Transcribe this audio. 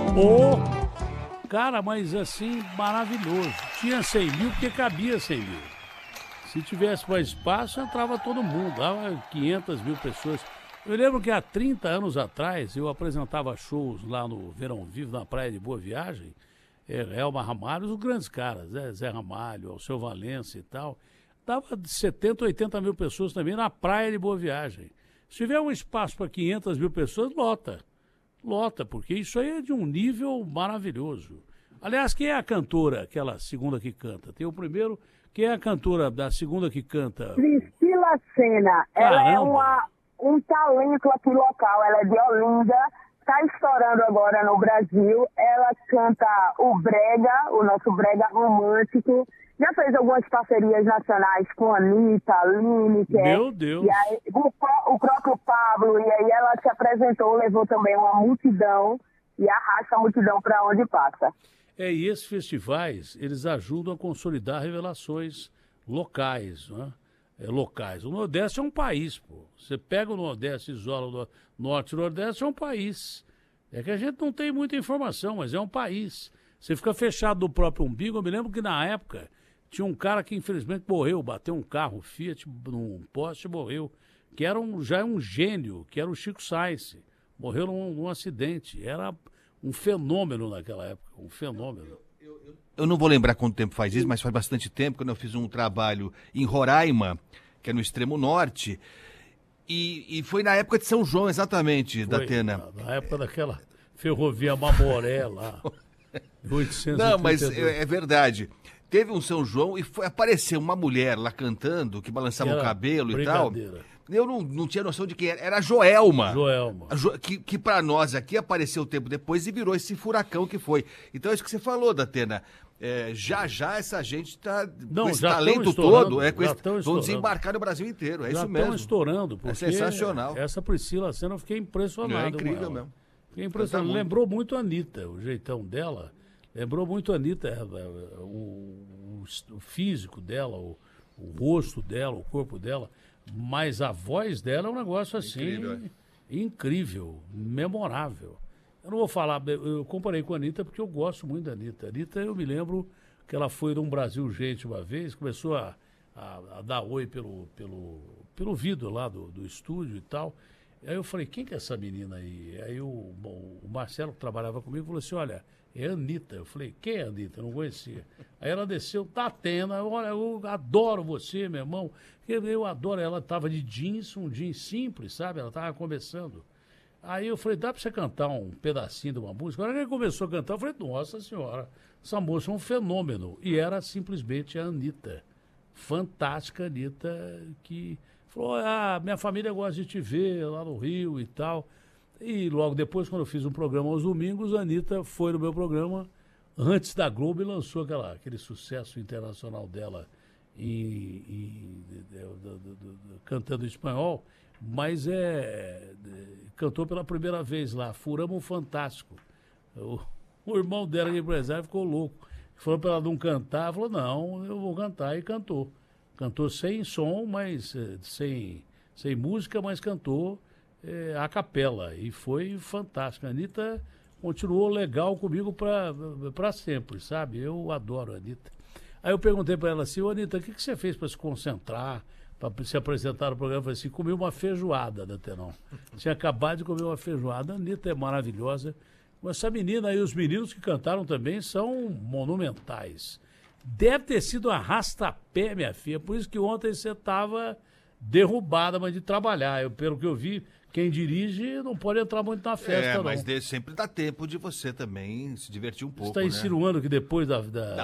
Ô, cara, mas assim, maravilhoso. Tinha 100 mil porque cabia 100 mil. Se tivesse mais espaço, entrava todo mundo, dava 500 mil pessoas. Eu lembro que há 30 anos atrás, eu apresentava shows lá no Verão Vivo, na Praia de Boa Viagem, Elma Ramalho, os grandes caras, Zé Ramalho, Alceu Valença e tal. Dava 70, 80 mil pessoas também na Praia de Boa Viagem. Se tiver um espaço para 500 mil pessoas, lota. Lota, porque isso aí é de um nível maravilhoso. Aliás, quem é a cantora, aquela segunda que canta? Tem o primeiro, quem é a cantora da segunda que canta? Priscila Senna. Ela é um talento aqui local, ela é de Olinda, está estourando agora no Brasil. Ela canta o brega, o nosso brega romântico. Já fez algumas parcerias nacionais com a Anitta, Lineker. Meu Deus! E aí, o próprio Pablo, e aí ela se apresentou, levou também uma multidão e arrasta a multidão para onde passa. E esses festivais, eles ajudam a consolidar revelações locais, né? Locais. O Nordeste é um país, pô. Você pega o Nordeste, isola o Norte e o Nordeste, é um país. É que a gente não tem muita informação, mas é um país. Você fica fechado no próprio umbigo. Eu me lembro que na época tinha um cara que infelizmente morreu, bateu um carro Fiat num poste e morreu, que era já um gênio, que era o Chico Science. Morreu num acidente. Era um fenômeno naquela época, um fenômeno. Eu não vou lembrar quanto tempo faz isso, mas faz bastante tempo, quando eu fiz um trabalho em Roraima, que é no extremo norte, e foi na época de São João, exatamente, da Atena. Na época daquela ferrovia Mamoré lá, 832. Não, mas é verdade. Teve um São João e apareceu uma mulher lá cantando, que balançava o cabelo e tal. Eu não tinha noção de quem era. Era a Joelma. Joelma. Que para nós aqui apareceu um tempo depois e virou esse furacão que foi. Então é isso que você falou, Datena. Já essa gente está com esse talento todo, vão desembarcar no Brasil inteiro. É isso mesmo. Estão estourando. É sensacional. Essa Priscila Senna, eu fiquei impressionado. É incrível mesmo. Fiquei impressionado. Lembrou muito a Anitta, o jeitão dela. Lembrou muito a Anitta, o físico dela, o rosto dela, o corpo dela. Mas a voz dela é um negócio assim, incrível, memorável. Eu não vou falar, eu comparei com a Anitta porque eu gosto muito da Anitta. A Anitta, eu me lembro que ela foi num Brasil Gente uma vez, começou a dar oi pelo vidro lá do estúdio e tal. Aí eu falei, quem que é essa menina aí? Aí o Marcelo, que trabalhava comigo, falou assim, olha, é a Anitta. Eu falei, quem é a Anitta? Eu não conhecia. Aí ela desceu, Atena, olha, eu adoro você, meu irmão. Eu adoro, ela estava de jeans, um jeans simples, sabe? Ela estava começando. Aí eu falei, dá para você cantar um pedacinho de uma música? Na hora que ele começou a cantar, eu falei, nossa senhora, essa moça é um fenômeno. E era simplesmente a Anitta. Fantástica Anitta, que falou, minha família gosta de te ver lá no Rio e tal. E logo depois, quando eu fiz um programa aos domingos, a Anitta foi no meu programa antes da Globo e lançou aquele sucesso internacional dela cantando espanhol, mas cantou pela primeira vez lá, Furamos um Fantástico. O irmão dela, que é empresário, ficou louco. Falou para ela não cantar, falou, não, eu vou cantar, e cantou. Cantou sem som, mas sem música, mas cantou a capela, e foi fantástico. A Anitta continuou legal comigo para sempre, sabe? Eu adoro a Anitta. Aí eu perguntei para ela assim, Anitta, o que você fez para se concentrar, para se apresentar no programa? Eu falei assim, comi uma feijoada da Tenão. Tinha acabado de comer uma feijoada. A Anitta é maravilhosa. Mas essa menina aí, os meninos que cantaram também são monumentais. Deve ter sido um arrasta-pé, minha filha. Por isso que ontem você estava derrubada, mas de trabalhar. Pelo que eu vi, quem dirige não pode entrar muito na festa, não. Mas sempre dá tempo de você também se divertir um pouco, Você está insinuando que depois da